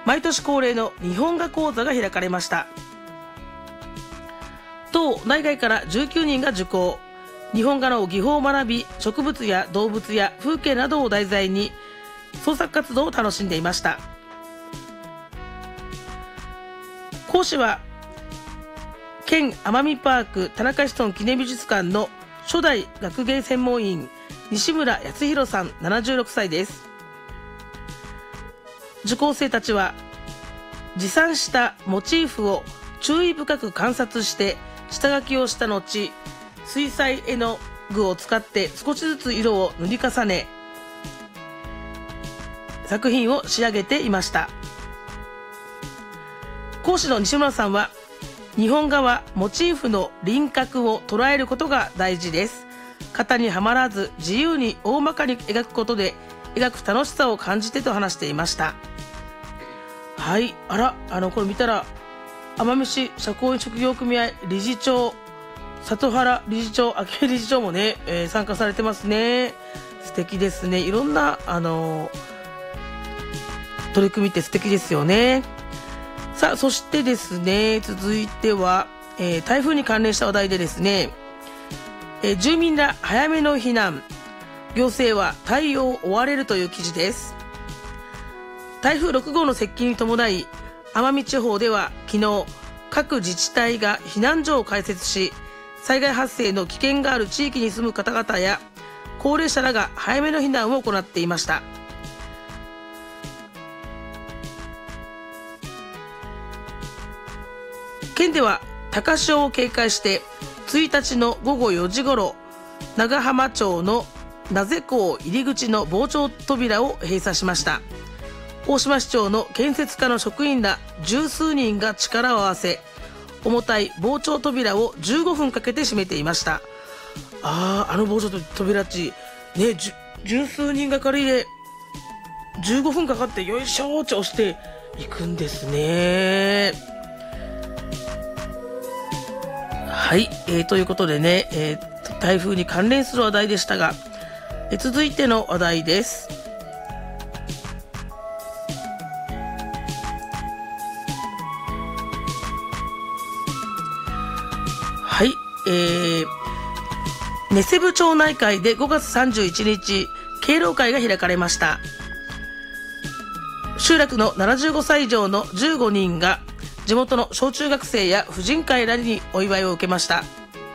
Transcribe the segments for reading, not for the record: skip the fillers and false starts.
毎年恒例の日本画講座が開かれました。党内外から19人が受講。日本画の技法を学び、植物や動物や風景などを題材に創作活動を楽しんでいました。講師は県奄美パーク田中子孫記念美術館の初代学芸専門員西村康弘さん76歳です。受講生たちは持参したモチーフを注意深く観察して下書きをした後、水彩絵の具を使って少しずつ色を塗り重ね作品を仕上げていました。講師の西村さんは、日本画はモチーフの輪郭を捉えることが大事です。型にはまらず自由に大まかに描くことで描く楽しさを感じてと話していました。はい、これ見たら奄美市社交職業組合理事長里原理事長、昭恵理事長もね、参加されてますね。素敵ですね。いろんな取り組みって素敵ですよね。さあ、そしてですね、続いては、台風に関連した話題でですね、住民ら早めの避難、行政は対応を追われるという記事です。台風6号の接近に伴い、奄美地方では昨日、各自治体が避難所を開設し、災害発生の危険がある地域に住む方々や高齢者らが早めの避難を行っていました。県では高潮を警戒して1日の午後4時ごろ、長浜町の名瀬港入り口の防潮扉を閉鎖しました。大島市長の建設課の職員ら十数人が力を合わせ、重たい防潮扉を15分かけて閉めていました。防潮扉っちね、十数人がかりで15分かかってよいしょーって押していくんですね。はい、ということでね、台風に関連する話題でしたが、続いての話題です。はい、根瀬部町内会で5月31日敬老会が開かれました。集落の75歳以上の15人が地元の小中学生や婦人会らにお祝いを受けました。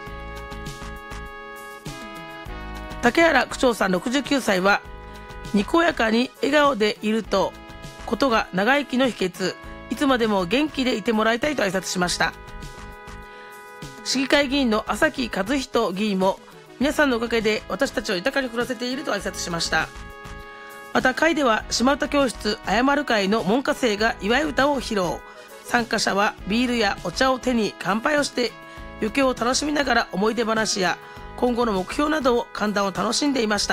竹原区長さん69歳は、にこやかに笑顔でいることが長生きの秘訣、いつまでも元気でいてもらいたいと挨拶しました。市議会議員の朝木和人議員も、皆さんのおかげで私たちを豊かに暮らせていると挨拶しました。また会では島唄教室あやまる会の門下生が祝い歌を披露。参加者はビールやお茶を手に乾杯をして余興を楽しみながら思い出話や今後の目標などを歓談を楽しんでいました。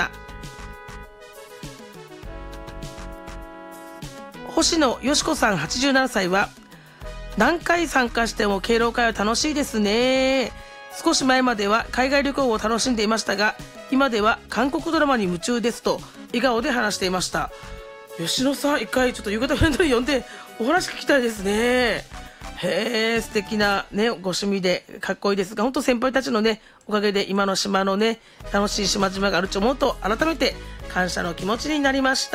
星野よし子さん87歳は、何回参加しても敬老会は楽しいですね。少し前までは海外旅行を楽しんでいましたが、今では韓国ドラマに夢中ですと笑顔で話していました。吉野さん、一回ちょっと夕方フレンドに呼んでお話聞きたいですね。へえ、素敵なね、ご趣味でかっこいいですが、本当先輩たちのね、おかげで今の島のね、楽しい島々があると思うと、改めて感謝の気持ちになりました。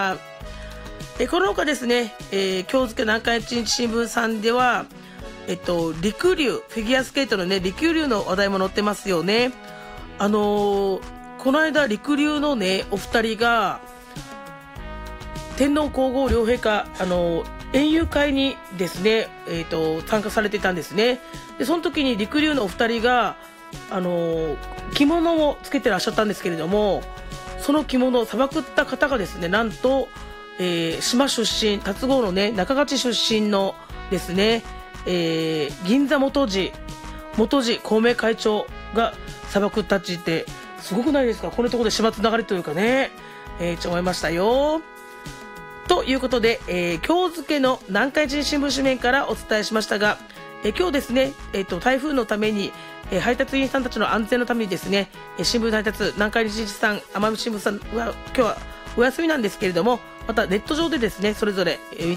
この他ですね、今日付南海一日新聞さんでは、陸流、フィギュアスケートのね、陸流の話題も載ってますよね。この間、陸流のね、お二人が、天皇皇后両陛下、園遊会にですね、参加されていたんですね。で、その時に陸流のお二人が、着物をつけてらっしゃったんですけれども、その着物をさばくった方がですね、なんと、島出身、龍郷のね、中勝出身のですね、銀座元次公明会長がさばくったちってすごくないですか。このところで島つながりというかね、思いましたよ。ということで、今日付の南海人新聞紙面からお伝えしましたが、今日ですね、台風のために、配達員さんたちの安全のためにですね、新聞配達南海日さん、奄美新聞さんは今日はお休みなんですけれども、またネット上でですね、それぞれ